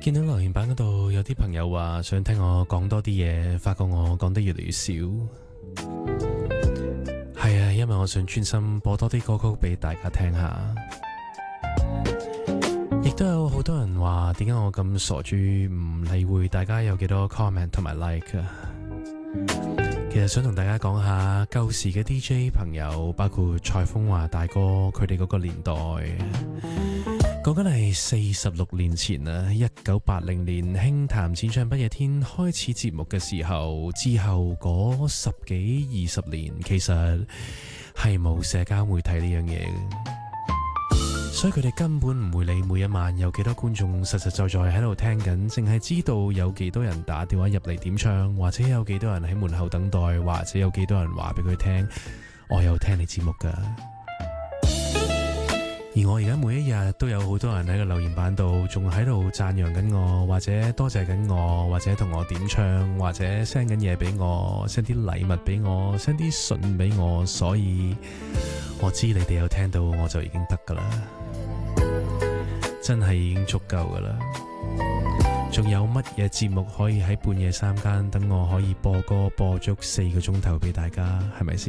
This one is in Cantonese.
見到留言板嗰度有啲朋友話想聽我講多啲嘢，發覺我講得越嚟越少。係啊，因為我想專心播多啲歌曲俾大家聽下。亦都有好多人話點解我咁傻豬唔理會大家有幾多 comment 同埋 like 啊。其實想同大家講下舊時嘅 DJ 朋友，包括蔡楓華大哥佢哋嗰個年代，講緊係46年前啊，1980年輕談淺唱不夜天開始節目嘅時候，之後嗰10幾20年其實係冇社交媒體呢樣嘢嘅，所以佢哋根本唔會理每一晚有幾多觀眾實實在在喺度聽緊，淨係知道有幾多人打電話入嚟點唱，或者有幾多人喺門口等待，或者有幾多人話俾佢聽我有聽你節目㗎。而我而家每一日都有好多人喺個留言板度仲喺度讚揚緊我，或者多謝緊我，或者同我點唱，或者 send 緊嘢俾我， send 啲禮物俾我， send 啲信俾我，所以我知你哋有聽到我就已經得㗎啦，真係已經足夠㗎啦。仲有乜嘢節目可以喺半夜3更等我可以播歌播足4個鐘頭俾大家，係咪先？